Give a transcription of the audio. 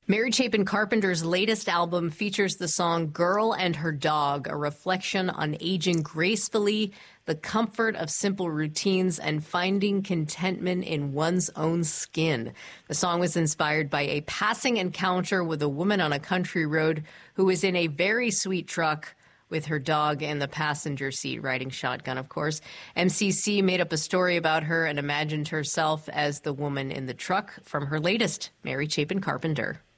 Mary Chapin Carpenter's latest album features the song Girl and Her Dog, a reflection on aging gracefully, the comfort of simple routines, and finding contentment in one's own skin. The song was inspired by a passing encounter with a woman on a country road who was in a very sweet truck with her dog in the passenger seat, riding shotgun, of course. MCC made up a story about her and imagined herself as the woman in the truck from her latest, Mary Chapin Carpenter.